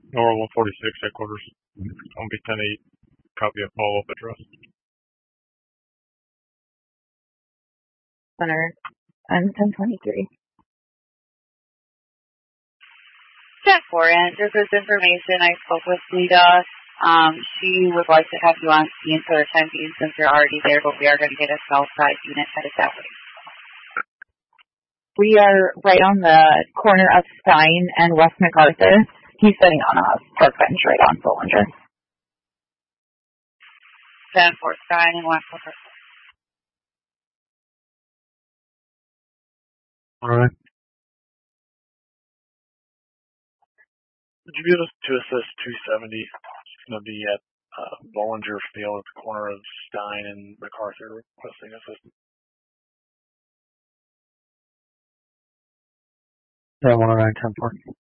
Nora 146 headquarters. On be 10-8. Copy of follow-up address. Center and 1023. 10-4, and just this information, I spoke with Lita. She would like to have you on scene for the time being since you're already there, but we are going to get a Southside unit headed that way. We are right on the corner of Stein and West MacArthur. He's sitting on a park bench right on Bollinger. 10-4, Stein and West MacArthur. All right. Would you be able to assist 270? It's going to be at Bollinger Field at the corner of Stein and MacArthur requesting assistance. Yeah, 109, 10-4.